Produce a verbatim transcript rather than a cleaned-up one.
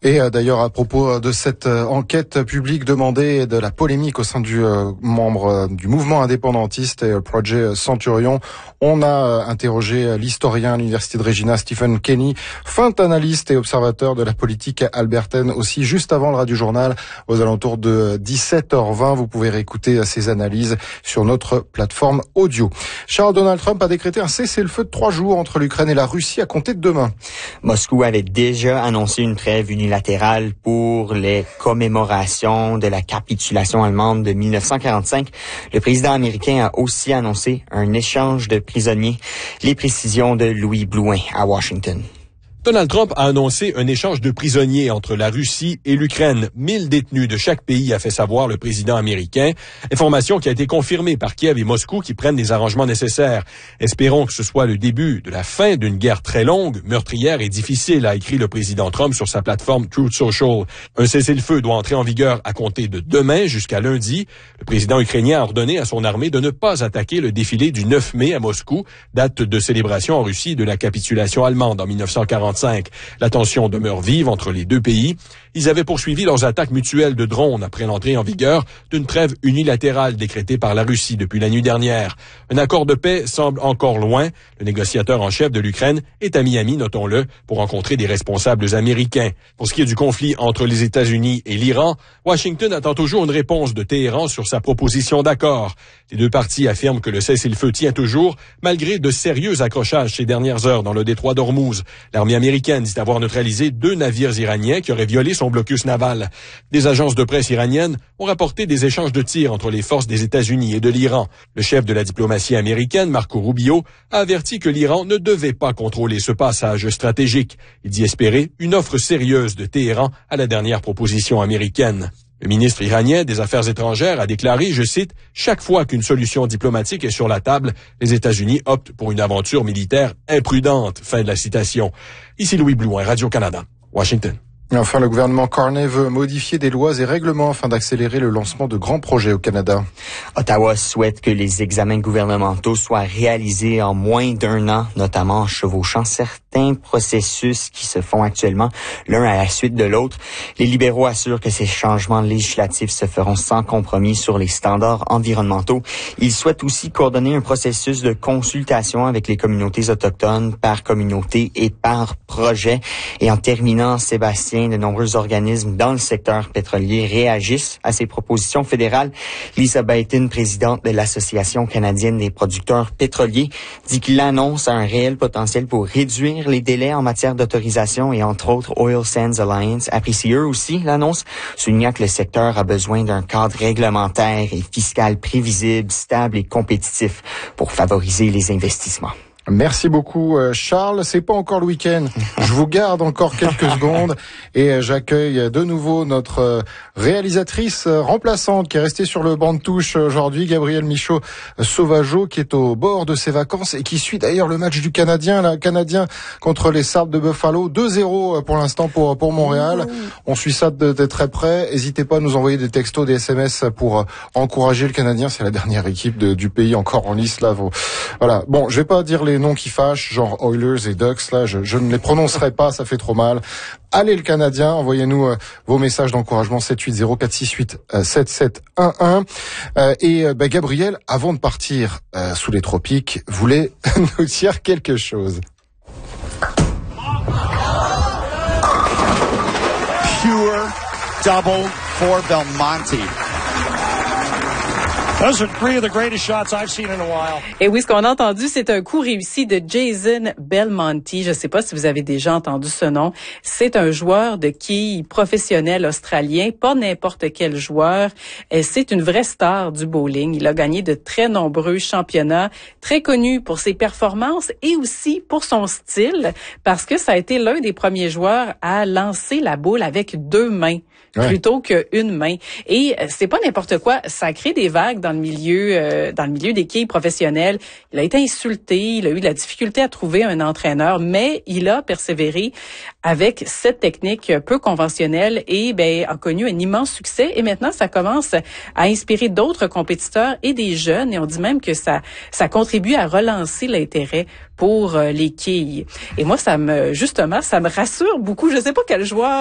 Et euh, d'ailleurs, à propos de cette euh, enquête publique demandée et de la polémique au sein du euh, membre euh, du mouvement indépendantiste et euh, Projet Centurion, on a euh, interrogé euh, l'historien à l'université de Regina, Stephen Kenny, fin analyste et observateur de la politique albertaine aussi, juste avant le Radio Journal, aux alentours de dix-sept heures vingt. Vous pouvez réécouter euh, ces analyses sur notre plateforme audio. Charles, Donald Trump a décrété un cessez-le-feu de trois jours entre l'Ukraine et la Russie à compter de demain. Moscou avait déjà annoncé une trêve unilatérale pour les commémorations de la capitulation allemande de mille neuf cent quarante-cinq. Le président américain a aussi annoncé un échange de prisonniers. Les précisions de Louis Blouin à Washington. Donald Trump a annoncé un échange de prisonniers entre la Russie et l'Ukraine. Mille détenus de chaque pays, a fait savoir le président américain. Information qui a été confirmée par Kiev et Moscou qui prennent les arrangements nécessaires. Espérons que ce soit le début de la fin d'une guerre très longue, meurtrière et difficile, a écrit le président Trump sur sa plateforme Truth Social. Un cessez-le-feu doit entrer en vigueur à compter de demain jusqu'à lundi. Le président ukrainien a ordonné à son armée de ne pas attaquer le défilé du neuf mai à Moscou, date de célébration en Russie de la capitulation allemande en mille neuf cent quarante-cinq. La tension demeure vive entre les deux pays. Ils avaient poursuivi leurs attaques mutuelles de drones après l'entrée en vigueur d'une trêve unilatérale décrétée par la Russie depuis la nuit dernière. Un accord de paix semble encore loin. Le négociateur en chef de l'Ukraine est à Miami, notons-le, pour rencontrer des responsables américains. Pour ce qui est du conflit entre les États-Unis et l'Iran, Washington attend toujours une réponse de Téhéran sur sa proposition d'accord. Les deux parties affirment que le cessez-le-feu tient toujours, malgré de sérieux accrochages ces dernières heures dans le détroit d'Ormuz. L'armée américaine dit avoir neutralisé deux navires iraniens qui auraient violé son blocus naval. Des agences de presse iraniennes ont rapporté des échanges de tirs entre les forces des États-Unis et de l'Iran. Le chef de la diplomatie américaine, Marco Rubio, a averti que l'Iran ne devait pas contrôler ce passage stratégique. Il dit espérer une offre sérieuse de Téhéran à la dernière proposition américaine. Le ministre iranien des Affaires étrangères a déclaré, je cite, « Chaque fois qu'une solution diplomatique est sur la table, les États-Unis optent pour une aventure militaire imprudente. » Fin de la citation. Ici Louis Blouin, Radio-Canada, Washington. Et enfin, le gouvernement Carney veut modifier des lois et règlements afin d'accélérer le lancement de grands projets au Canada. Ottawa souhaite que les examens gouvernementaux soient réalisés en moins d'un an, notamment en chevauchant certains processus qui se font actuellement l'un à la suite de l'autre. Les libéraux assurent que ces changements législatifs se feront sans compromis sur les standards environnementaux. Ils souhaitent aussi coordonner un processus de consultation avec les communautés autochtones par communauté et par projet. Et en terminant, Sébastien, de nombreux organismes dans le secteur pétrolier réagissent à ces propositions fédérales. Lisa Baitin, présidente de l'Association canadienne des producteurs pétroliers, dit qu'il annonce un réel potentiel pour réduire les délais en matière d'autorisation et entre autres Oil Sands Alliance apprécie eux aussi l'annonce, soulignant que le secteur a besoin d'un cadre réglementaire et fiscal prévisible, stable et compétitif pour favoriser les investissements. Merci beaucoup Charles, c'est pas encore le week-end, je vous garde encore quelques secondes et j'accueille de nouveau notre réalisatrice remplaçante qui est restée sur le banc de touche aujourd'hui, Gabrielle Michaud-Sauvageau, qui est au bord de ses vacances et qui suit d'ailleurs le match du Canadien, là, Canadien contre les Sabres de Buffalo, deux zéro pour l'instant pour pour Montréal. On suit ça de, de très près, n'hésitez pas à nous envoyer des textos, des S M S pour encourager le Canadien, c'est la dernière équipe de, du pays encore en lice là. Voilà, bon, je vais pas dire les les noms qui fâchent, genre Oilers et Ducks, là, je, je ne les prononcerai pas, ça fait trop mal. Allez le Canadien, envoyez-nous euh, vos messages d'encouragement sept huit zéro quatre six huit sept sept un un. Euh, et euh, bah, Gabriel, avant de partir euh, sous les tropiques, voulait nous dire quelque chose. Pure double for Belmonte. Those are three of the greatest shots I've seen in a while. Et oui, ce qu'on a entendu, c'est un coup réussi de Jason Belmonte. Je ne sais pas si vous avez déjà entendu ce nom. C'est un joueur de quilles professionnel australien, pas n'importe quel joueur. C'est une vraie star du bowling. Il a gagné de très nombreux championnats, très connu pour ses performances et aussi pour son style, parce que ça a été l'un des premiers joueurs à lancer la boule avec deux mains. Ouais. Plutôt qu'une main. Et c'est pas n'importe quoi, ça crée des vagues dans le milieu euh, dans le milieu des quilles professionnelles. Il a été insulté, il a eu de la difficulté à trouver un entraîneur, mais il a persévéré avec cette technique peu conventionnelle et ben a connu un immense succès. Et maintenant, ça commence à inspirer d'autres compétiteurs et des jeunes. Et on dit même que ça ça contribue à relancer l'intérêt pour euh, les quilles. Et moi, ça me justement, ça me rassure beaucoup. Je sais pas quel joueur